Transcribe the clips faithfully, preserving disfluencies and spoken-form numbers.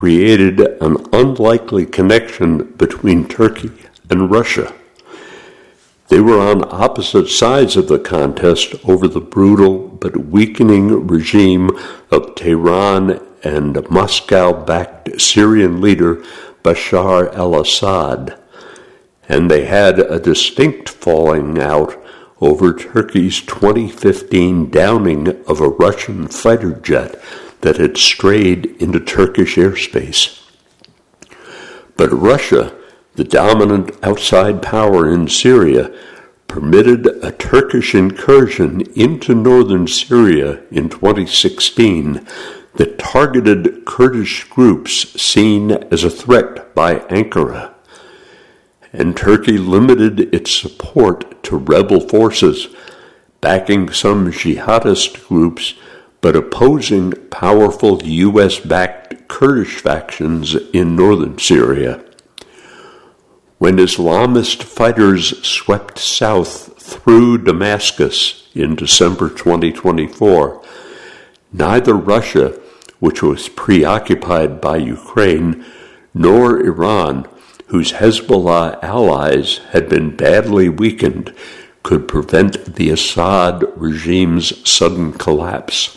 created an unlikely connection between Turkey and Russia. They were on opposite sides of the contest over the brutal but weakening regime of Tehran and Moscow-backed Syrian leader Bashar al-Assad, and they had a distinct falling out over Turkey's twenty fifteen downing of a Russian fighter jet that had strayed into Turkish airspace. But Russia, the dominant outside power in Syria, permitted a Turkish incursion into northern Syria in twenty sixteen that targeted Kurdish groups seen as a threat by Ankara. And Turkey limited its support to rebel forces, backing some jihadist groups but opposing powerful U S-backed Kurdish factions in northern Syria. When Islamist fighters swept south through Damascus in December twenty twenty-four, neither Russia, which was preoccupied by Ukraine, nor Iran, whose Hezbollah allies had been badly weakened, could prevent the Assad regime's sudden collapse.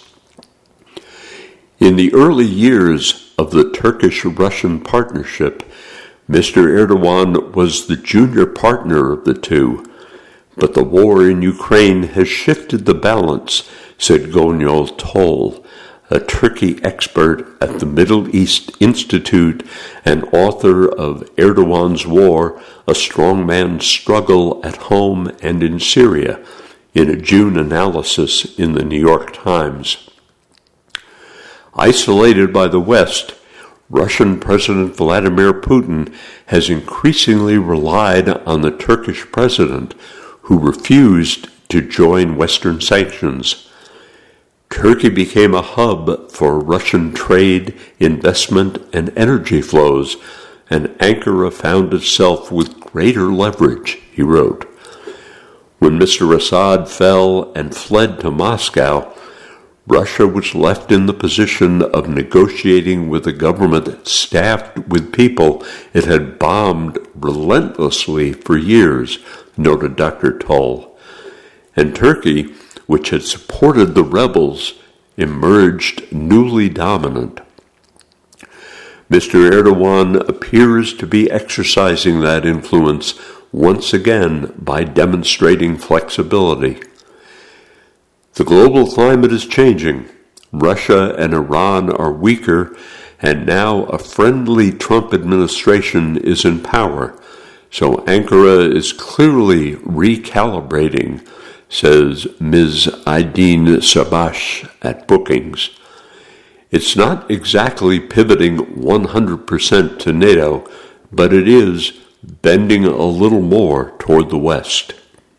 In the early years of the Turkish-Russian partnership, Mister Erdogan was the junior partner of the two, but the war in Ukraine has shifted the balance, said Gönül Tol, a Turkey expert at the Middle East Institute and author of Erdogan's War, A Strongman's Struggle at Home and in Syria, in a June analysis in the New York Times. Isolated by the West, Russian President Vladimir Putin has increasingly relied on the Turkish president, who refused to join Western sanctions. Turkey became a hub for Russian trade, investment, and energy flows, and Ankara found itself with greater leverage, he wrote. When Mister Assad fell and fled to Moscow, Russia was left in the position of negotiating with a government staffed with people it had bombed relentlessly for years, noted Doctor Tol. And Turkey, which had supported the rebels, emerged newly dominant. Mister Erdogan appears to be exercising that influence once again by demonstrating flexibility. The global climate is changing. Russia and Iran are weaker, and now a friendly Trump administration is in power, so Ankara is clearly recalibrating, says Miz Aydin Sabash at Brookings. It's not exactly pivoting one hundred percent to NATO, but it is bending a little more toward the West.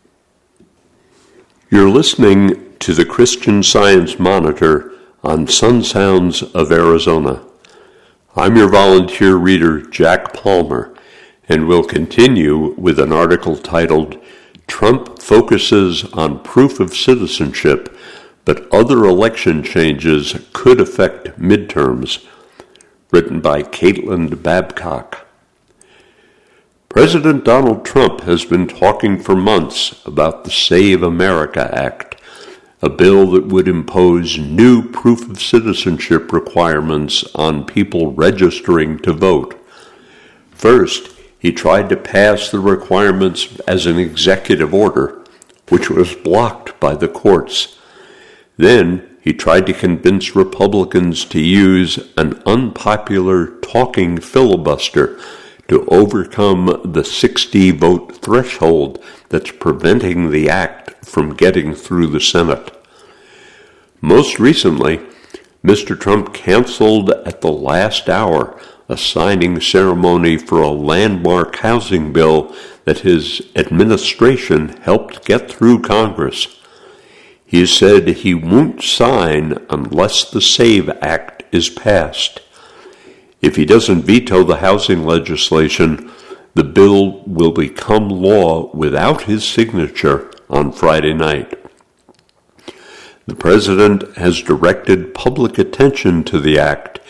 You're listening to the Christian Science Monitor on Sun Sounds of Arizona. I'm your volunteer reader, Jack Palmer, and we'll continue with an article titled, Trump Focuses on Proof of Citizenship, but Other Election Changes Could Affect Midterms, written by Caitlin Babcock. President Donald Trump has been talking for months about the Save America Act, a bill that would impose new proof of citizenship requirements on people registering to vote. First, he tried to pass the requirements as an executive order, which was blocked by the courts. Then, he tried to convince Republicans to use an unpopular talking filibuster to overcome the sixty-vote threshold that's preventing the act from getting through the Senate. Most recently, Mister Trump canceled at the last hour a signing ceremony for a landmark housing bill that his administration helped get through Congress. He said he won't sign unless the SAVE Act is passed. If he doesn't veto the housing legislation, the bill will become law without his signature on Friday night. The president has directed public attention to the act,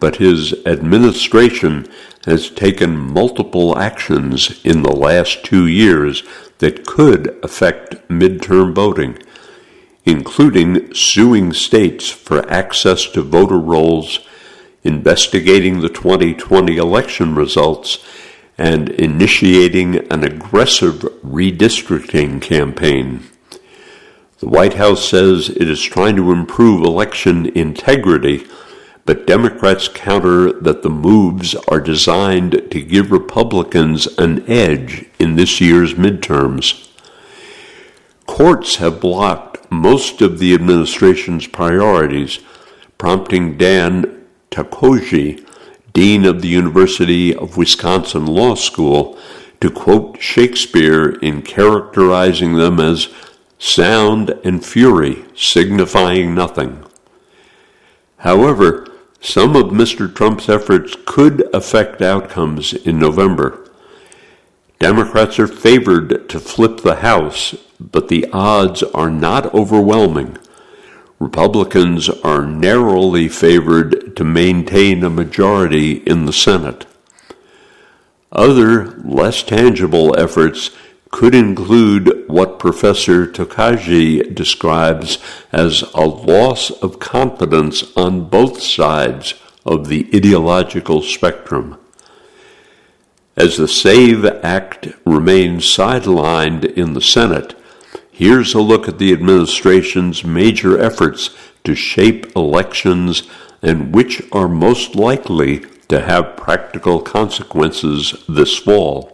but his administration has taken multiple actions in the last two years that could affect midterm voting, including suing states for access to voter rolls, investigating the twenty twenty election results, and initiating an aggressive redistricting campaign. The White House says it is trying to improve election integrity, but Democrats counter that the moves are designed to give Republicans an edge in this year's midterms. Courts have blocked most of the administration's priorities, prompting Dan Takoji, dean of the University of Wisconsin Law School, to quote Shakespeare in characterizing them as sound and fury, signifying nothing. However, some of Mister Trump's efforts could affect outcomes in November. Democrats are favored to flip the House, but the odds are not overwhelming. Republicans are narrowly favored to maintain a majority in the Senate. Other, less tangible efforts could include what Professor Tokaji describes as a loss of confidence on both sides of the ideological spectrum. As the SAVE Act remains sidelined in the Senate, here's a look at the administration's major efforts to shape elections and which are most likely to have practical consequences this fall.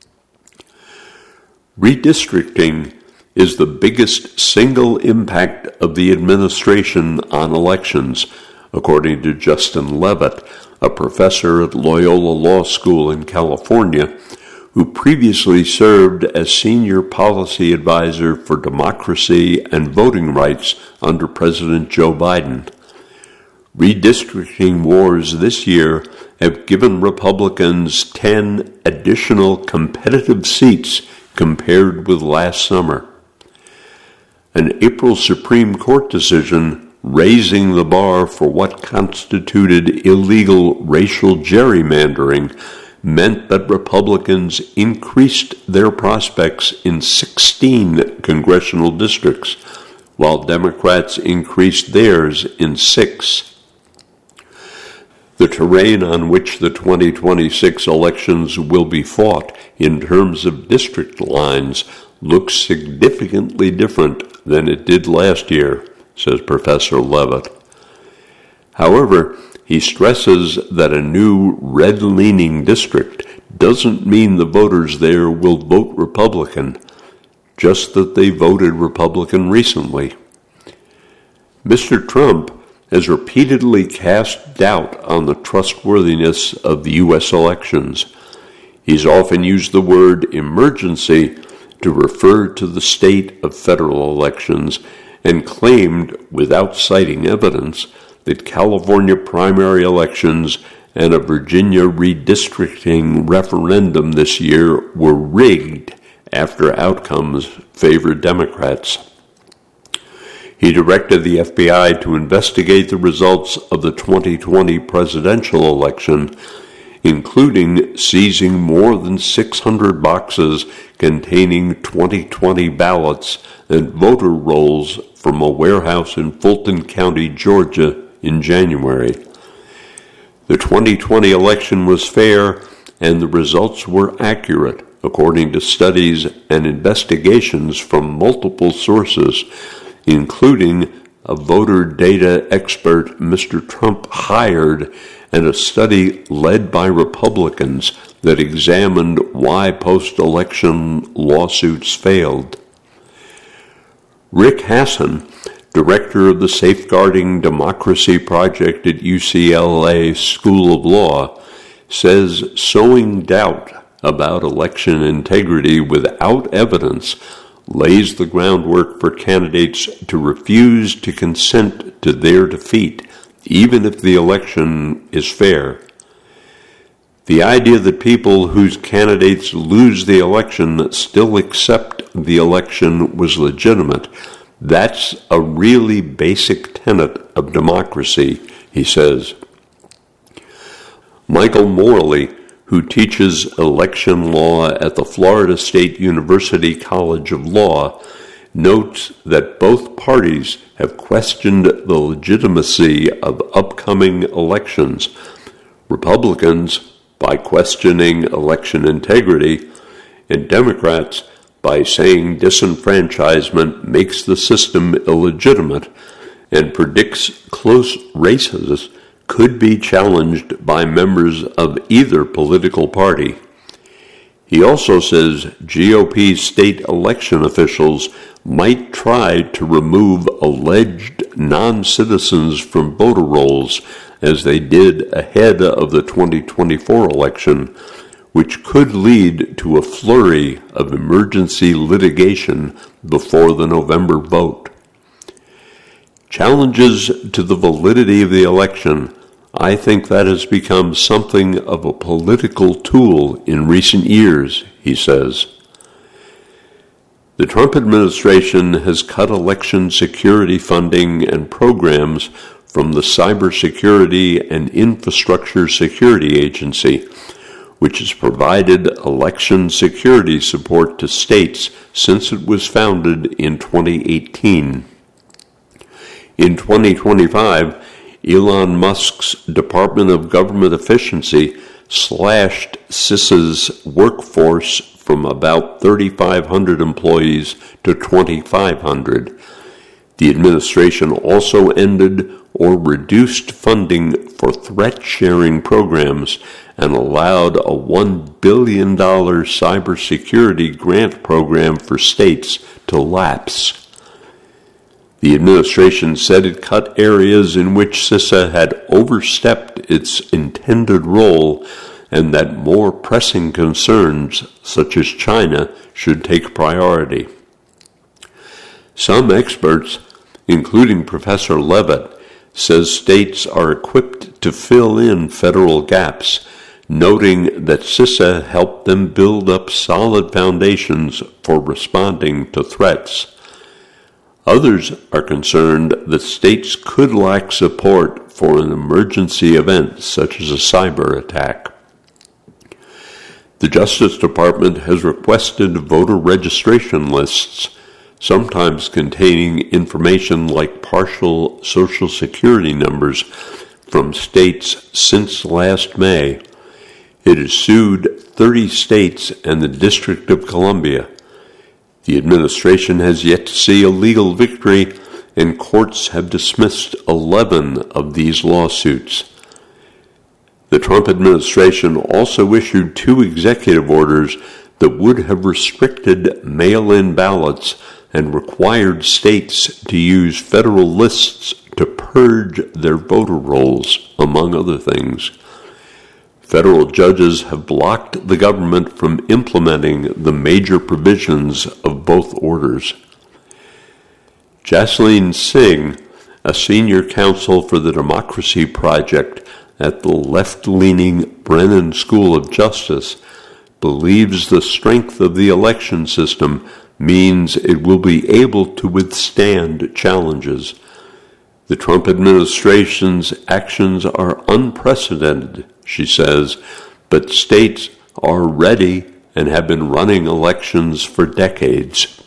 Redistricting is the biggest single impact of the administration on elections, according to Justin Levitt, a professor at Loyola Law School in California, who previously served as senior policy advisor for democracy and voting rights under President Joe Biden. Redistricting wars this year have given Republicans ten additional competitive seats compared with last summer. An April Supreme Court decision raising the bar for what constituted illegal racial gerrymandering meant that Republicans increased their prospects in sixteen congressional districts, while Democrats increased theirs in six. The terrain on which the twenty twenty-six elections will be fought in terms of district lines looks significantly different than it did last year, says Professor Levitt. However, he stresses that a new red-leaning district doesn't mean the voters there will vote Republican, just that they voted Republican recently. Mister Trump has repeatedly cast doubt on the trustworthiness of the U S elections. He's often used the word emergency to refer to the state of federal elections and claimed, without citing evidence, that California primary elections and a Virginia redistricting referendum this year were rigged after outcomes favored Democrats. He directed the F B I to investigate the results of the twenty twenty presidential election, including seizing more than six hundred boxes containing twenty twenty ballots and voter rolls from a warehouse in Fulton County, Georgia, in January. The twenty twenty election was fair, and the results were accurate, according to studies and investigations from multiple sources, including a voter data expert Mister Trump hired and a study led by Republicans that examined why post-election lawsuits failed. Rick Hasson, director of the Safeguarding Democracy Project at U C L A School of Law, says sowing doubt about election integrity without evidence lays the groundwork for candidates to refuse to consent to their defeat, even if the election is fair. The idea that people whose candidates lose the election still accept the election was legitimate, that's a really basic tenet of democracy, he says. Michael Morley, who teaches election law at the Florida State University College of Law, notes that both parties have questioned the legitimacy of upcoming elections. Republicans by questioning election integrity, and Democrats by saying disenfranchisement makes the system illegitimate and predicts close races could be challenged by members of either political party. He also says G O P state election officials might try to remove alleged non-citizens from voter rolls as they did ahead of the twenty twenty-four election, which could lead to a flurry of emergency litigation before the November vote. Challenges to the validity of the election, I think that has become something of a political tool in recent years, he says. The Trump administration has cut election security funding and programs from the Cybersecurity and Infrastructure Security Agency, which has provided election security support to states since it was founded in twenty eighteen. In twenty twenty-five, Elon Musk's Department of Government Efficiency slashed CISA's workforce from about thirty-five hundred employees to twenty-five hundred. The administration also ended or reduced funding for threat-sharing programs and allowed a one billion dollars cybersecurity grant program for states to lapse. The administration said it cut areas in which CISA had overstepped its intended role and that more pressing concerns, such as China, should take priority. Some experts, including Professor Levitt, says states are equipped to fill in federal gaps, noting that CISA helped them build up solid foundations for responding to threats. Others are concerned that states could lack support for an emergency event such as a cyber attack. The Justice Department has requested voter registration lists, sometimes containing information like partial Social Security numbers, from states since last May. It has sued thirty states and the District of Columbia. The administration has yet to see a legal victory, and courts have dismissed eleven of these lawsuits. The Trump administration also issued two executive orders that would have restricted mail-in ballots and required states to use federal lists to purge their voter rolls, among other things. Federal judges have blocked the government from implementing the major provisions of both orders. Jasleen Singh, a senior counsel for the Democracy Project at the left-leaning Brennan School of Justice, believes the strength of the election system means it will be able to withstand challenges. The Trump administration's actions are unprecedented, she says, but states are ready and have been running elections for decades.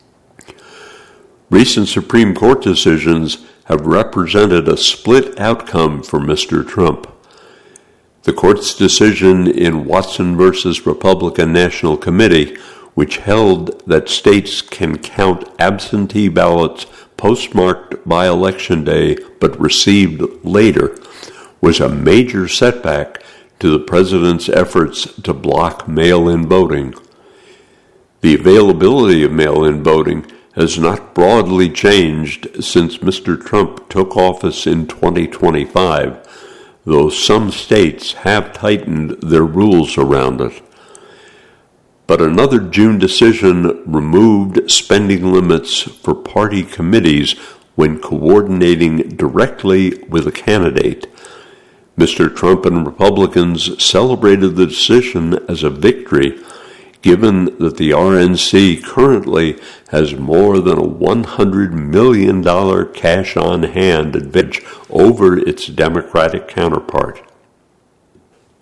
Recent Supreme Court decisions have represented a split outcome for Mister Trump. The court's decision in Watson versus Republican National Committee, which held that states can count absentee ballots postmarked by Election Day but received later, was a major setback to the president's efforts to block mail-in voting. The availability of mail-in voting has not broadly changed since Mister Trump took office in twenty twenty-five, though some states have tightened their rules around it. But another June decision removed spending limits for party committees when coordinating directly with a candidate. Mister Trump and Republicans celebrated the decision as a victory, given that the R N C currently has more than a one hundred million dollars cash-on-hand advantage over its Democratic counterpart.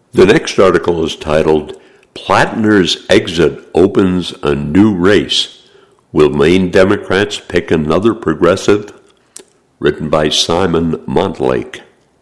The next article is titled, Plattner's Exit Opens a New Race. Will Maine Democrats pick another progressive? Written by Simon Montlake.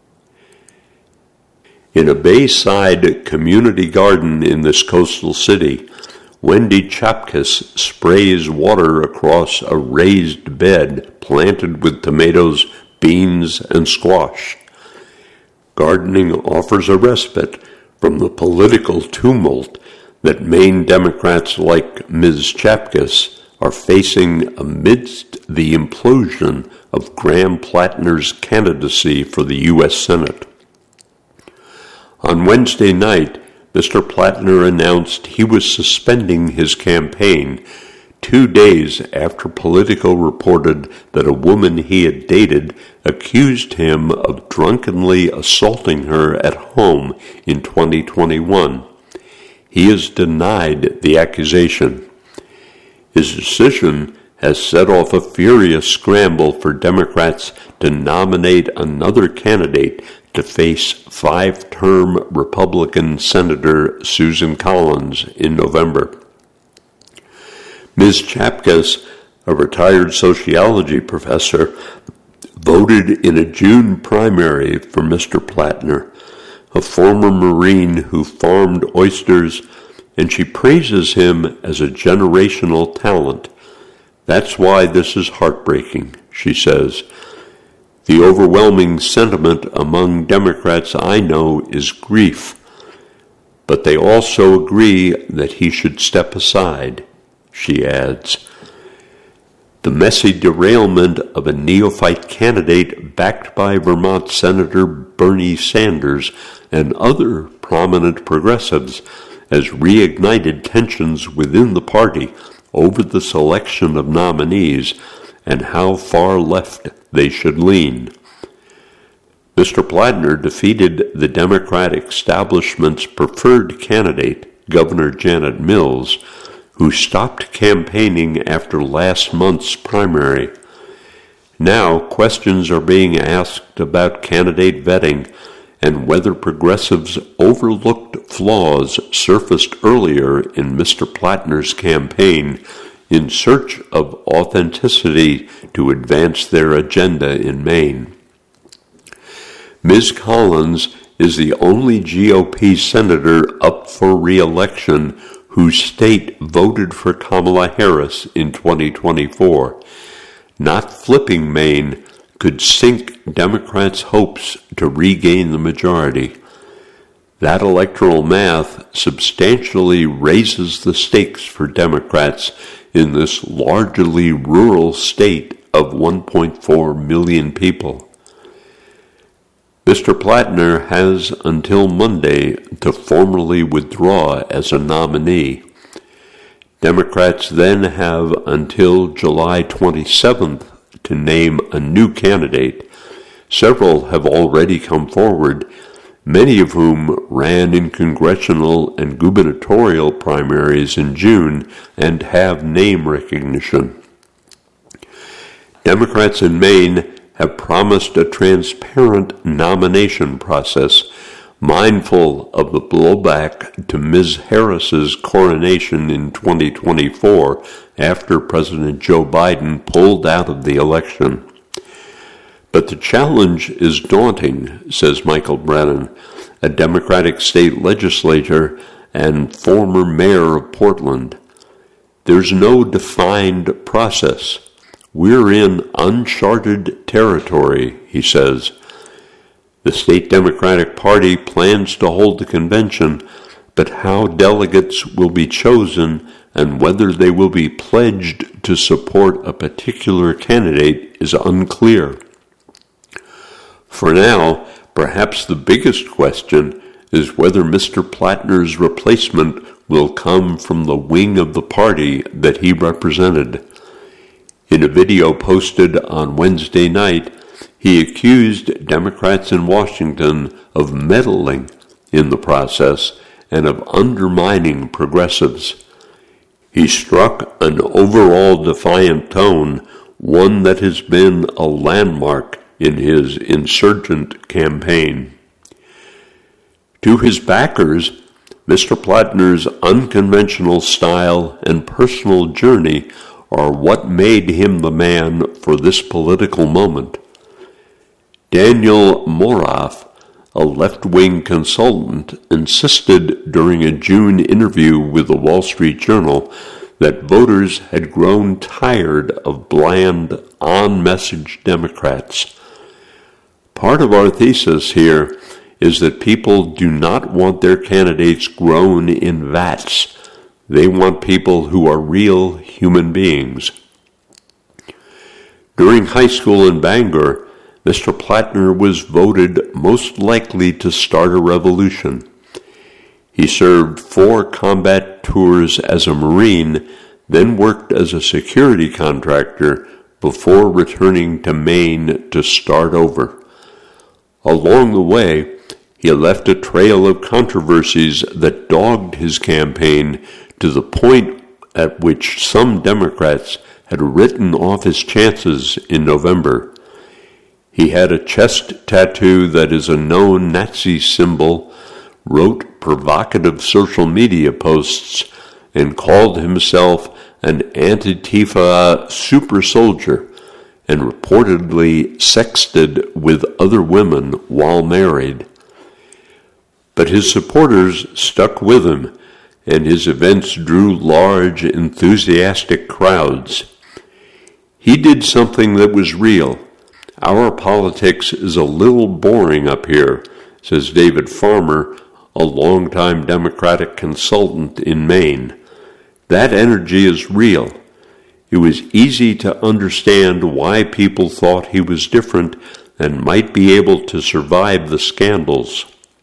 In a Bayside community garden in this coastal city, Wendy Chapkus sprays water across a raised bed planted with tomatoes, beans, and squash. Gardening offers a respite from the political tumult that Maine Democrats like Miz Chapkus are facing amidst the implosion of Graham Plattner's candidacy for the U S Senate. On Wednesday night, Mister Plattner announced he was suspending his campaign two days after Politico reported that a woman he had dated accused him of drunkenly assaulting her at home in twenty twenty-one. He has denied the accusation. His decision has set off a furious scramble for Democrats to nominate another candidate to face five-term Republican Senator Susan Collins in November. Miz Chapkus, a retired sociology professor, voted in a June primary for Mister Plattner, a former Marine who farmed oysters, and she praises him as a generational talent. That's why this is heartbreaking, she says. The overwhelming sentiment among Democrats I know is grief, but they also agree that he should step aside, she adds. The messy derailment of a neophyte candidate backed by Vermont Senator Bernie Sanders and other prominent progressives has reignited tensions within the party over the selection of nominees and how far left they should lean. Mister Plattner defeated the Democratic establishment's preferred candidate, Governor Janet Mills, who stopped campaigning after last month's primary. Now, questions are being asked about candidate vetting and whether progressives overlooked flaws surfaced earlier in Mister Plattner's campaign in search of authenticity to advance their agenda in Maine. Miz Collins is the only G O P senator up for re-election whose state voted for Kamala Harris in twenty twenty-four. Not flipping Maine could sink Democrats' hopes to regain the majority. That electoral math substantially raises the stakes for Democrats in this largely rural state of one point four million people. Mister Plattner has until Monday to formally withdraw as a nominee. Democrats then have until July twenty-seventh to name a new candidate. Several have already come forward, many of whom ran in congressional and gubernatorial primaries in June and have name recognition. Democrats in Maine have promised a transparent nomination process, mindful of the blowback to Miz Harris's coronation in twenty twenty-four after President Joe Biden pulled out of the election. But the challenge is daunting, says Michael Brennan, a Democratic state legislator and former mayor of Portland. There's no defined process. We're in uncharted territory, he says. The state Democratic Party plans to hold the convention, but how delegates will be chosen and whether they will be pledged to support a particular candidate is unclear. For now, perhaps the biggest question is whether Mister Plattner's replacement will come from the wing of the party that he represented. In a video posted on Wednesday night, he accused Democrats in Washington of meddling in the process and of undermining progressives. He struck an overall defiant tone, one that has been a landmark in his insurgent campaign. To his backers, Mister Plattner's unconventional style and personal journey are what made him the man for this political moment. Daniel Moraff, a left-wing consultant, insisted during a June interview with the Wall Street Journal that voters had grown tired of bland, on-message Democrats. Part of our thesis here is that people do not want their candidates grown in vats. They want people who are real human beings. During high school in Bangor, Mister Plattner was voted most likely to start a revolution. He served four combat tours as a Marine, then worked as a security contractor before returning to Maine to start over. Along the way, he left a trail of controversies that dogged his campaign to the point at which some Democrats had written off his chances in November. He had a chest tattoo that is a known Nazi symbol, wrote provocative social media posts, and called himself an Antifa super soldier, and reportedly sexted with other women while married. But his supporters stuck with him, and his events drew large, enthusiastic crowds. He did something that was real. Our politics is a little boring up here, says David Farmer, a longtime Democratic consultant in Maine. That energy is real. It was easy to understand why people thought he was different and might be able to survive the scandals.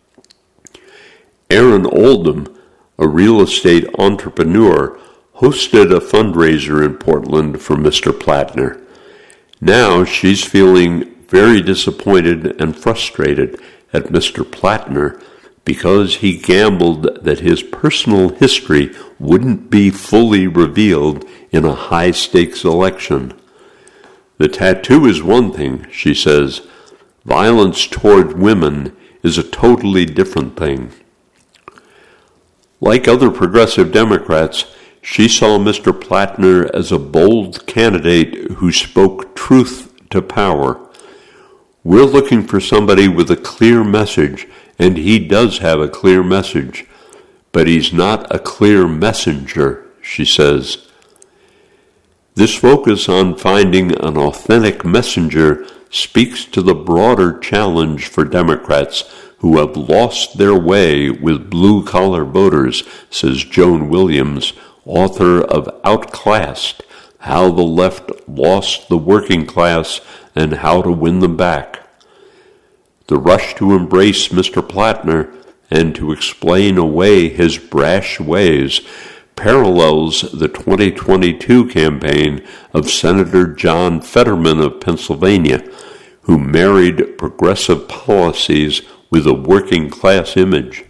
Aaron Oldham, a real estate entrepreneur, hosted a fundraiser in Portland for Mister Plattner. Now she's feeling very disappointed and frustrated at Mister Plattner because he gambled that his personal history wouldn't be fully revealed in a high-stakes election. The tattoo is one thing, she says. Violence toward women is a totally different thing. Like other progressive Democrats, she saw Mister Plattner as a bold candidate who spoke truth to power. We're looking for somebody with a clear message, and he does have a clear message, but he's not a clear messenger, she says. This focus on finding an authentic messenger speaks to the broader challenge for Democrats who have lost their way with blue-collar voters, says Joan Williams, author of Outclassed, How the Left Lost the Working Class and How to Win Them Back. The rush to embrace Mister Plattner and to explain away his brash ways parallels the twenty twenty-two campaign of Senator John Fetterman of Pennsylvania, who married progressive policies with a working-class image.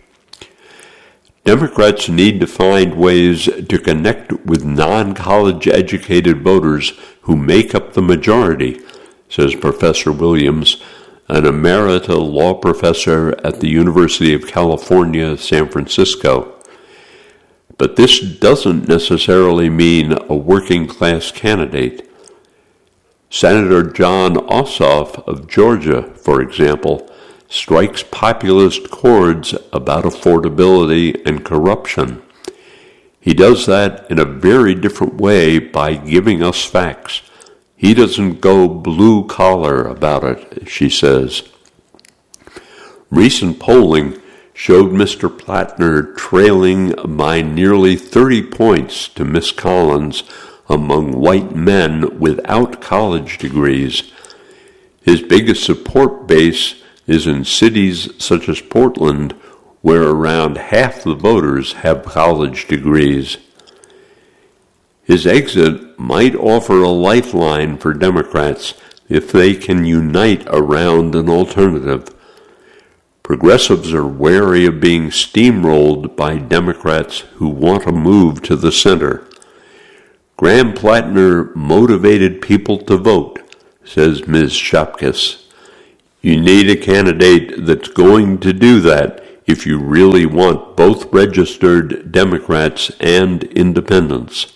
Democrats need to find ways to connect with non-college educated voters who make up the majority, says Professor Williams, an emerita law professor at the University of California, San Francisco. But this doesn't necessarily mean a working-class candidate. Senator John Ossoff of Georgia, for example, strikes populist chords about affordability and corruption. He does that in a very different way by giving us facts. He doesn't go blue-collar about it, she says. Recent polling showed Mister Plattner trailing by nearly thirty points to Miss Collins among white men without college degrees. His biggest support base is in cities such as Portland, where around half the voters have college degrees. His exit might offer a lifeline for Democrats if they can unite around an alternative. Progressives are wary of being steamrolled by Democrats who want to move to the center. Graham Plattner motivated people to vote, says Miz Shopkis. You need a candidate that's going to do that if you really want both registered Democrats and independents.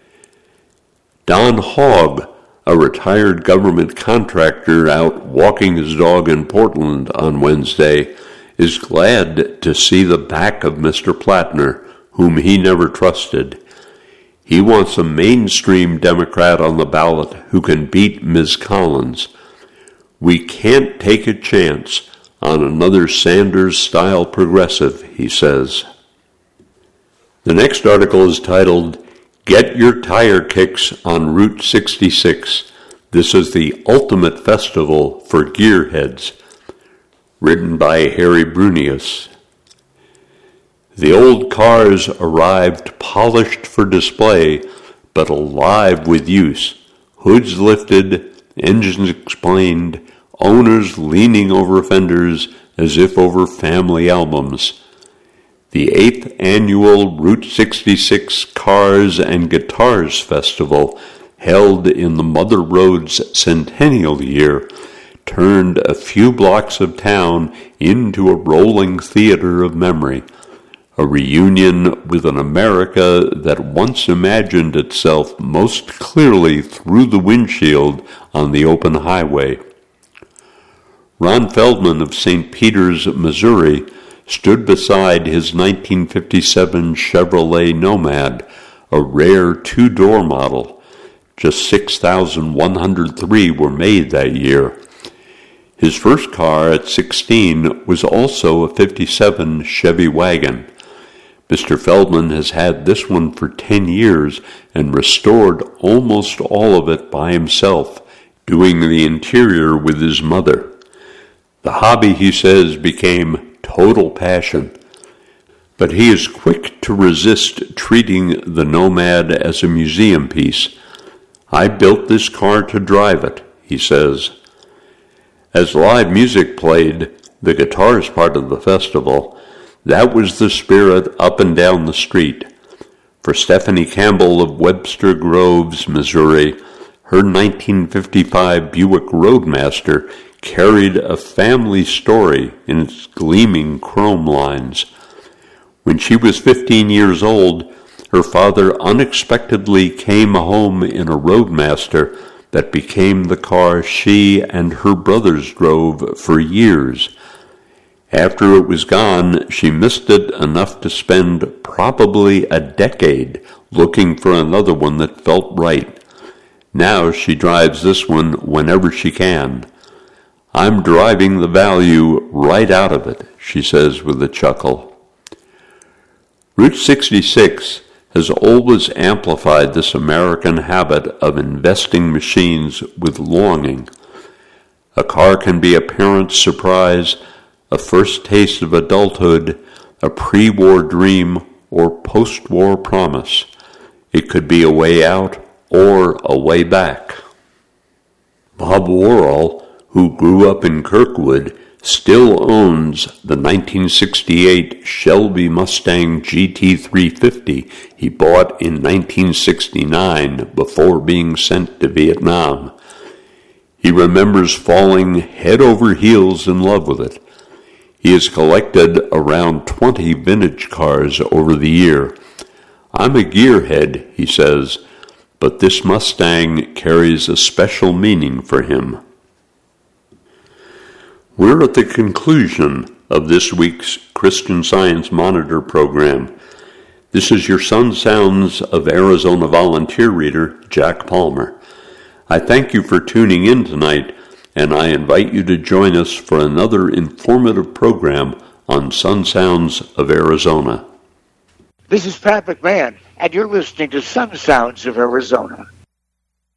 Don Hogg, a retired government contractor out walking his dog in Portland on Wednesday, is glad to see the back of Mister Platner, whom he never trusted. He wants a mainstream Democrat on the ballot who can beat Miz Collins. We can't take a chance on another Sanders-style progressive, he says. The next article is titled, Get Your Tire Kicks on Route sixty-six. This is the ultimate festival for gearheads. Written by Harry Brunius. The old cars arrived polished for display, but alive with use. Hoods lifted, engines explained, owners leaning over fenders as if over family albums. The eighth annual Route sixty-six Cars and Guitars Festival, held in the Mother Road's centennial year, turned a few blocks of town into a rolling theater of memory, a reunion with an America that once imagined itself most clearly through the windshield on the open highway. Ron Feldman of Saint Peters, Missouri, stood beside his nineteen fifty-seven Chevrolet Nomad, a rare two-door model. Just six thousand one hundred three were made that year. His first car at sixteen was also a fifty-seven Chevy wagon. Mister Feldman has had this one for ten years and restored almost all of it by himself, doing the interior with his mother. The hobby, he says, became total passion. But he is quick to resist treating the Nomad as a museum piece. I built this car to drive it, he says. As live music played, the guitars part of the festival, that was the spirit up and down the street. For Stephanie Campbell of Webster Groves, Missouri, her nineteen fifty-five Buick Roadmaster carried a family story in its gleaming chrome lines. When she was fifteen years old, her father unexpectedly came home in a Roadmaster that became the car she and her brothers drove for years. After it was gone, she missed it enough to spend probably a decade looking for another one that felt right. Now she drives this one whenever she can. I'm driving the value right out of it, she says with a chuckle. Route sixty-six has always amplified this American habit of investing machines with longing. A car can be a parent's surprise, a first taste of adulthood, a pre-war dream, or post-war promise. It could be a way out or a way back. Bob Worrell, who grew up in Kirkwood, still owns the nineteen sixty-eight Shelby Mustang G T three fifty he bought in nineteen sixty-nine before being sent to Vietnam. He remembers falling head over heels in love with it. He has collected around twenty vintage cars over the year. I'm a gearhead, he says, but this Mustang carries a special meaning for him. We're at the conclusion of this week's Christian Science Monitor program. This is your Sun Sounds of Arizona volunteer reader, Jack Palmer. I thank you for tuning in tonight, and I invite you to join us for another informative program on Sun Sounds of Arizona. This is Pat McMahon, and you're listening to Sun Sounds of Arizona.